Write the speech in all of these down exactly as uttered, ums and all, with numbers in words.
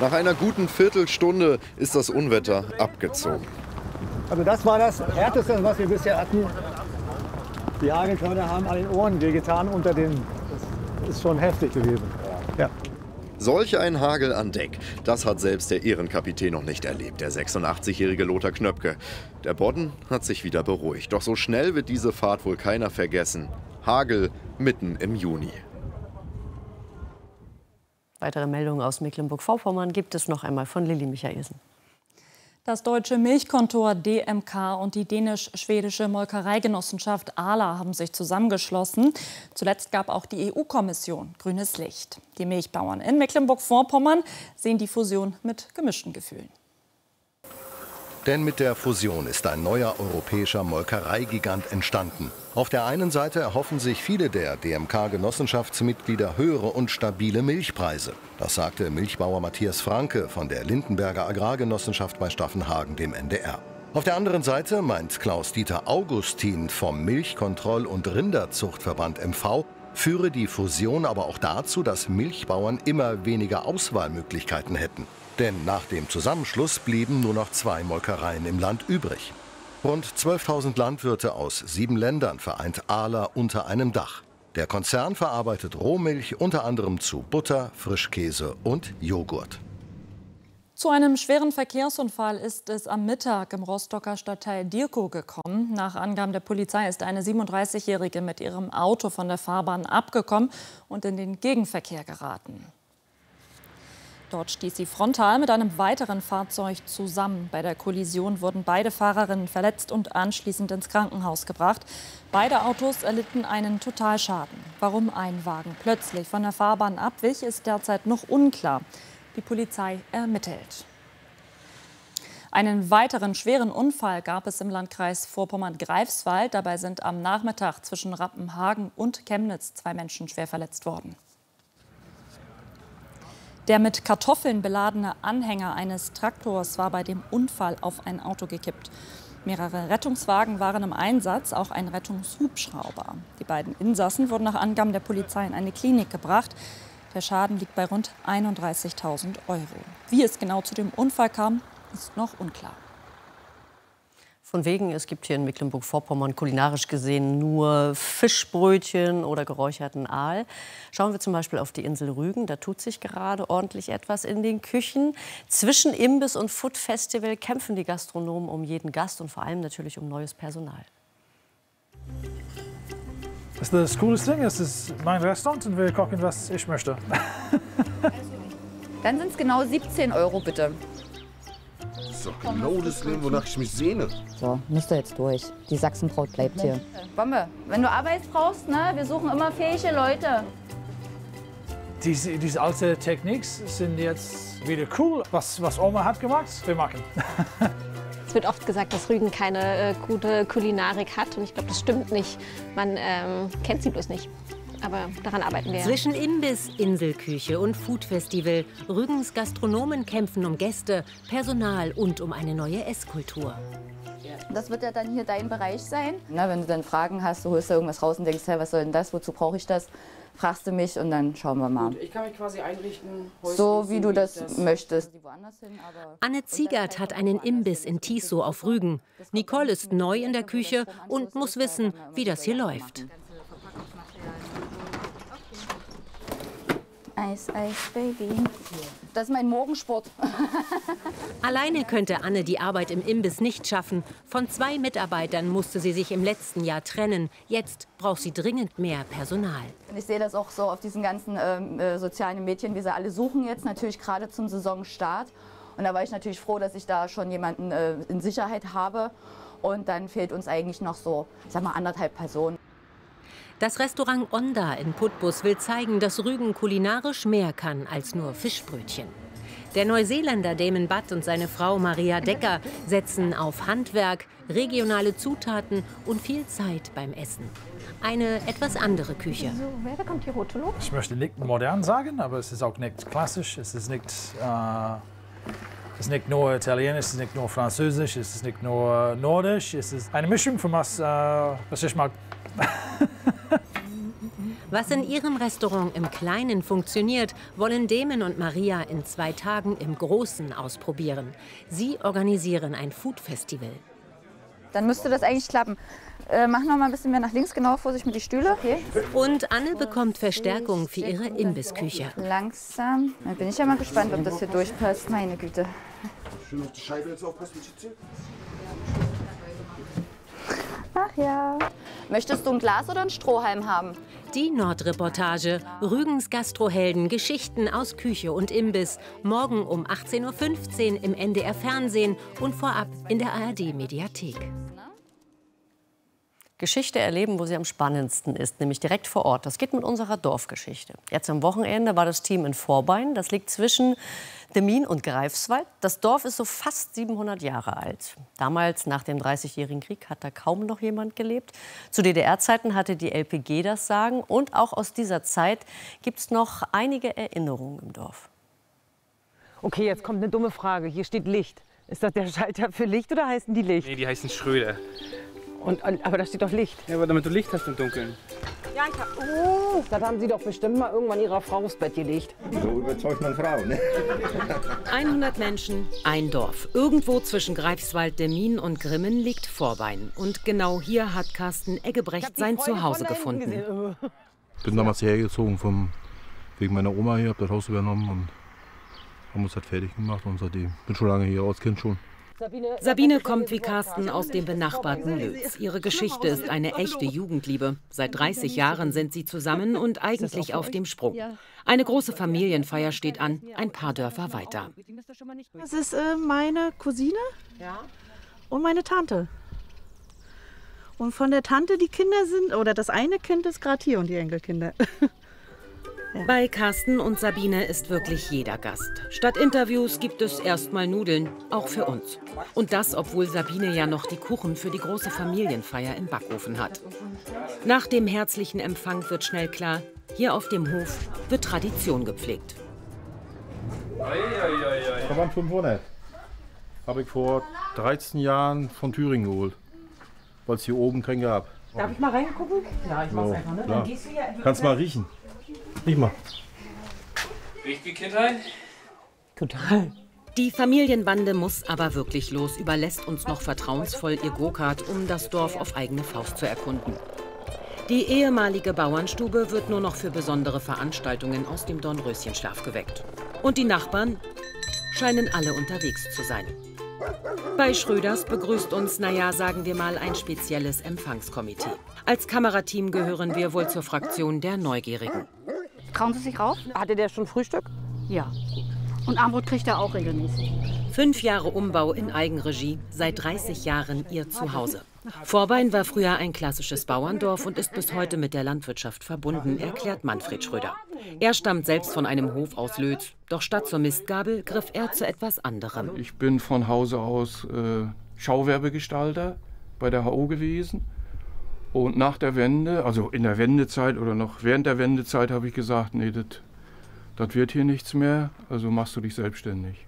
Nach einer guten Viertelstunde ist das Unwetter abgezogen. Also das war das Härteste, was wir bisher hatten. Die Hagelkörner haben an den Ohren wehgetan unter den. Das ist schon heftig gewesen. Ja. Solch ein Hagel an Deck, das hat selbst der Ehrenkapitän noch nicht erlebt, der sechsundachtzig-jährige Lothar Knöpke. Der Bodden hat sich wieder beruhigt, doch so schnell wird diese Fahrt wohl keiner vergessen. Hagel mitten im Juni. Weitere Meldungen aus Mecklenburg-Vorpommern gibt es noch einmal von Lilly Michaelsen. Das deutsche Milchkontor D M K und die dänisch-schwedische Molkereigenossenschaft Arla haben sich zusammengeschlossen. Zuletzt gab auch die E U-Kommission grünes Licht. Die Milchbauern in Mecklenburg-Vorpommern sehen die Fusion mit gemischten Gefühlen. Denn mit der Fusion ist ein neuer europäischer Molkereigigant entstanden. Auf der einen Seite erhoffen sich viele der D M K-Genossenschaftsmitglieder höhere und stabile Milchpreise. Das sagte Milchbauer Matthias Franke von der Lindenberger Agrargenossenschaft bei Staffenhagen dem N D R. Auf der anderen Seite meint Klaus-Dieter Augustin vom Milchkontroll- und Rinderzuchtverband M V, führe die Fusion aber auch dazu, dass Milchbauern immer weniger Auswahlmöglichkeiten hätten. Denn nach dem Zusammenschluss blieben nur noch zwei Molkereien im Land übrig. Rund zwölftausend Landwirte aus sieben Ländern vereint Arla unter einem Dach. Der Konzern verarbeitet Rohmilch unter anderem zu Butter, Frischkäse und Joghurt. Zu einem schweren Verkehrsunfall ist es am Mittag im Rostocker Stadtteil Dierkow gekommen. Nach Angaben der Polizei ist eine siebenunddreißigjährige mit ihrem Auto von der Fahrbahn abgekommen und in den Gegenverkehr geraten. Dort stieß sie frontal mit einem weiteren Fahrzeug zusammen. Bei der Kollision wurden beide Fahrerinnen verletzt und anschließend ins Krankenhaus gebracht. Beide Autos erlitten einen Totalschaden. Warum ein Wagen plötzlich von der Fahrbahn abwich, ist derzeit noch unklar. Die Polizei ermittelt. Einen weiteren schweren Unfall gab es im Landkreis Vorpommern-Greifswald. Dabei sind am Nachmittag zwischen Rappenhagen und Chemnitz zwei Menschen schwer verletzt worden. Der mit Kartoffeln beladene Anhänger eines Traktors war bei dem Unfall auf ein Auto gekippt. Mehrere Rettungswagen waren im Einsatz, auch ein Rettungshubschrauber. Die beiden Insassen wurden nach Angaben der Polizei in eine Klinik gebracht. Der Schaden liegt bei rund einunddreißigtausend Euro. Wie es genau zu dem Unfall kam, ist noch unklar. Von wegen, es gibt hier in Mecklenburg-Vorpommern kulinarisch gesehen nur Fischbrötchen oder geräucherten Aal. Schauen wir zum Beispiel auf die Insel Rügen. Da tut sich gerade ordentlich etwas in den Küchen. Zwischen Imbiss und Food Festival kämpfen die Gastronomen um jeden Gast und vor allem natürlich um neues Personal. Das ist das coolste Ding. Es ist mein Restaurant und wir kochen, was ich möchte. Dann sind es genau siebzehn Euro, bitte. Das ist doch genau das Leben, wonach ich mich sehne. So, müsst ihr jetzt durch. Die Sachsenbraut bleibt hier. Bombe. Wenn du Arbeit brauchst, ne, wir suchen immer fähige Leute. Diese, diese alten Techniken sind jetzt wieder cool. Was, was Oma hat gemacht, wir machen. Es wird oft gesagt, dass Rügen keine äh, gute Kulinarik hat. Und ich glaube, das stimmt nicht. Man ähm, kennt sie bloß nicht. Aber daran arbeiten wir. Zwischen Imbiss, Inselküche und Foodfestival. Rügens Gastronomen kämpfen um Gäste, Personal und um eine neue Esskultur. Das wird ja dann hier dein Bereich sein. Na, wenn du dann Fragen hast, du holst da irgendwas raus und denkst, hey, was soll denn das, wozu brauche ich das? Fragst du mich und dann schauen wir mal. Gut, ich kann mich quasi einrichten, so wie du das, das möchtest. Anne Ziegert hat einen Imbiss in Tiso auf Rügen. Nicole ist neu in der Küche und muss wissen, wie das hier läuft. Eis, Eis, Baby. Das ist mein Morgensport. Alleine könnte Anne die Arbeit im Imbiss nicht schaffen. Von zwei Mitarbeitern musste sie sich im letzten Jahr trennen. Jetzt braucht sie dringend mehr Personal. Ich sehe das auch so auf diesen ganzen äh, sozialen Medien, wie sie alle suchen jetzt, natürlich gerade zum Saisonstart. Und da war ich natürlich froh, dass ich da schon jemanden äh, in Sicherheit habe. Und dann fehlt uns eigentlich noch so, ich sag mal, anderthalb Personen. Das Restaurant Onda in Putbus will zeigen, dass Rügen kulinarisch mehr kann als nur Fischbrötchen. Der Neuseeländer Damon Butt und seine Frau Maria Decker setzen auf Handwerk, regionale Zutaten und viel Zeit beim Essen. Eine etwas andere Küche. So, wer bekommt die rote Lob? Ich möchte nicht modern sagen, aber es ist auch nicht klassisch. Es ist nicht, äh, es ist nicht nur Italienisch, es ist nicht nur Französisch, es ist nicht nur Nordisch. Es ist eine Mischung von was, äh, was ich mag. Was in ihrem Restaurant im Kleinen funktioniert, wollen Damon und Maria in zwei Tagen im Großen ausprobieren. Sie organisieren ein Food-Festival. Dann müsste das eigentlich klappen. Äh, mach noch mal ein bisschen mehr nach links, genau, Vorsicht mit die Stühle. Okay. Und Anne bekommt Verstärkung für ihre Imbissküche. Langsam. Da bin ich ja mal gespannt, ob das hier durchpasst. Meine Güte. Schön auf die Scheibe jetzt aufpassen, Schätzchen. Ach ja. Möchtest du ein Glas oder einen Strohhalm haben? Die Nordreportage. Rügens Gastrohelden, Geschichten aus Küche und Imbiss. Morgen um achtzehn Uhr fünfzehn im N D R Fernsehen und vorab in der A R D-Mediathek. Geschichte erleben, wo sie am spannendsten ist, nämlich direkt vor Ort. Das geht mit unserer Dorfgeschichte. Jetzt am Wochenende war das Team in Vorbein. Das liegt zwischen Demmin und Greifswald. Das Dorf ist so fast siebenhundert Jahre alt. Damals, nach dem Dreißigjährigen Krieg, hat da kaum noch jemand gelebt. Zu D D R-Zeiten hatte die L P G das Sagen. Und auch aus dieser Zeit gibt es noch einige Erinnerungen im Dorf. Okay, jetzt kommt eine dumme Frage. Hier steht Licht. Ist das der Schalter für Licht oder heißen die Licht? Nee, die heißen Schröder. Und, aber da steht doch Licht. Ja, aber damit du Licht hast im Dunkeln. Ja, ich hab, oh, das haben Sie doch bestimmt mal irgendwann Ihrer Frau aufs Bett gelegt. So überzeugt man Frauen, ne? hundert Menschen, ein Dorf. Irgendwo zwischen Greifswald, Demmin und Grimmen liegt Vorbein. Und genau hier hat Carsten Eggebrecht sein Zuhause gefunden. Ich bin damals hergezogen vom, wegen meiner Oma hier, habe das Haus übernommen und haben uns das fertig gemacht. Und seitdem bin schon lange hier, als Kind schon. Sabine kommt wie Carsten aus dem benachbarten Lötz. Ihre Geschichte ist eine echte Jugendliebe. Seit dreißig Jahren sind sie zusammen und eigentlich auf dem Sprung. Eine große Familienfeier steht an, ein paar Dörfer weiter. Das ist äh, meine Cousine und meine Tante. Und von der Tante die Kinder sind, oder das eine Kind ist gerade hier und die Enkelkinder. Ja. Bei Carsten und Sabine ist wirklich jeder Gast. Statt Interviews gibt es erstmal Nudeln, auch für uns. Und das, obwohl Sabine ja noch die Kuchen für die große Familienfeier im Backofen hat. Nach dem herzlichen Empfang wird schnell klar, hier auf dem Hof wird Tradition gepflegt. Verband fünfhundert. Habe ich vor dreizehn Jahren von Thüringen geholt, weil es hier oben keinen gab. Darf ich mal reingucken? Ja, ich mach's So, einfach. Ne? klar. Dann gehst du ja in die Kannst mal riechen. Riech mal. Riecht wie Kindheit? Total. Die Familienbande muss aber wirklich los, überlässt uns noch vertrauensvoll ihr Go-Kart, um das Dorf auf eigene Faust zu erkunden. Die ehemalige Bauernstube wird nur noch für besondere Veranstaltungen aus dem Dornröschenschlaf geweckt. Und die Nachbarn scheinen alle unterwegs zu sein. Bei Schröders begrüßt uns, naja, sagen wir mal, ein spezielles Empfangskomitee. Als Kamerateam gehören wir wohl zur Fraktion der Neugierigen. Trauen Sie sich rauf? Hatte der schon Frühstück? Ja. Und Armbrot kriegt er auch regelmäßig. Fünf Jahre Umbau in Eigenregie, seit dreißig Jahren ihr Zuhause. Vorbein war früher ein klassisches Bauerndorf und ist bis heute mit der Landwirtschaft verbunden, erklärt Manfred Schröder. Er stammt selbst von einem Hof aus Lötz, doch statt zur Mistgabel griff er zu etwas anderem. Ich bin von Hause aus äh, Schauwerbegestalter bei der H O gewesen. Und nach der Wende, also in der Wendezeit oder noch während der Wendezeit, habe ich gesagt, nee, das wird hier nichts mehr, also machst du dich selbstständig.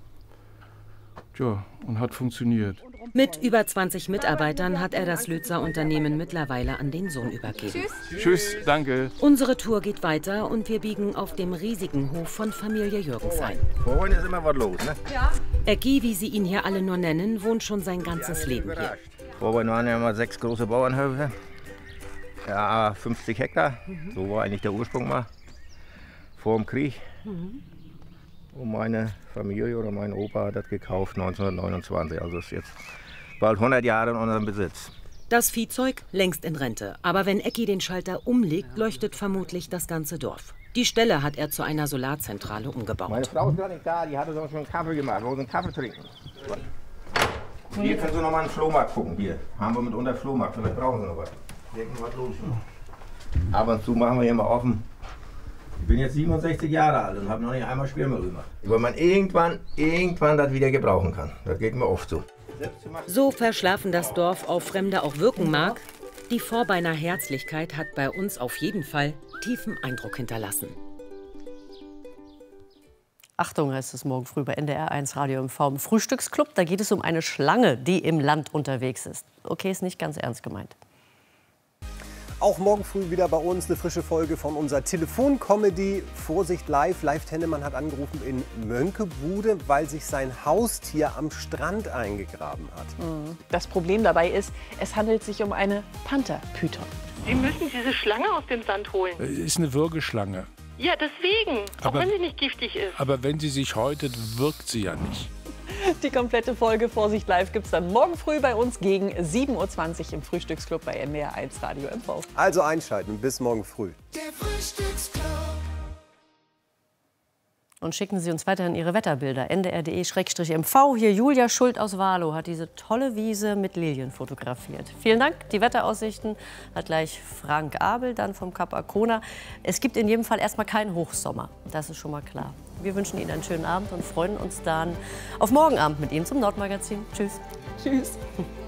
Tja, und hat funktioniert. Mit über zwanzig Mitarbeitern hat er das Lötzer Unternehmen mittlerweile an den Sohn übergeben. Tschüss. Tschüss, danke. Unsere Tour geht weiter und wir biegen auf dem riesigen Hof von Familie Jürgens ein. Vorhin ist immer was los, ne? Ja. Ecki, wie sie ihn hier alle nur nennen, wohnt schon sein ganzes Leben hier. Vorhin waren ja mal sechs große Bauernhöfe. Ja, fünfzig Hektar. So war eigentlich der Ursprung mal. Vor dem Krieg. Mhm. Und meine Familie oder mein Opa hat das gekauft neunzehnhundertneunundzwanzig. Also ist jetzt bald hundert Jahre in unserem Besitz. Das Viehzeug längst in Rente. Aber wenn Ecki den Schalter umlegt, leuchtet vermutlich das ganze Dorf. Die Stelle hat er zu einer Solarzentrale umgebaut. Meine Frau ist gar nicht da, die hatte sonst schon einen Kaffee gemacht. Wir wollen einen Kaffee trinken. Hier können Sie noch mal einen Flohmarkt gucken. Hier haben wir mitunter Flohmarkt. Vielleicht brauchen Sie noch was. Irgendwas los. Ab und zu machen wir hier mal offen. Ich bin jetzt siebenundsechzig Jahre alt und habe noch nicht einmal Schwärme gemacht. Weil man irgendwann, irgendwann das wieder gebrauchen kann. Das geht mir oft so. So verschlafen das Dorf auf Fremde auch wirken mag, die Vorbeiner Herzlichkeit hat bei uns auf jeden Fall tiefen Eindruck hinterlassen. Achtung, heißt es morgen früh bei N D R eins Radio M V im Frühstücksclub. Da geht es um eine Schlange, die im Land unterwegs ist. Okay, ist nicht ganz ernst gemeint. Auch morgen früh wieder bei uns eine frische Folge von unserer Telefon-Comedy Vorsicht live. Live Tennemann hat angerufen in Mönckebude, weil sich sein Haustier am Strand eingegraben hat. Das Problem dabei ist, es handelt sich um eine Panther-Python. Sie müssen diese Schlange aus dem Sand holen. Ist eine Würgeschlange. Ja, deswegen. Aber- auch wenn sie nicht giftig ist. Aber wenn sie sich häutet, wirkt sie ja nicht. Die komplette Folge Vorsicht live gibt es dann morgen früh bei uns gegen sieben Uhr zwanzig im Frühstücksclub bei M D R eins Radio M V. Also einschalten, bis morgen früh. Und schicken Sie uns weiterhin Ihre Wetterbilder. N D R punkt D E Schrägstrich M V. Hier Julia Schuld aus Wahlow hat diese tolle Wiese mit Lilien fotografiert. Vielen Dank. Die Wetteraussichten hat gleich Frank Abel, dann vom Kap Arkona. Es gibt in jedem Fall erstmal keinen Hochsommer. Das ist schon mal klar. Wir wünschen Ihnen einen schönen Abend und freuen uns dann auf morgen Abend mit Ihnen zum Nordmagazin. Tschüss. Tschüss.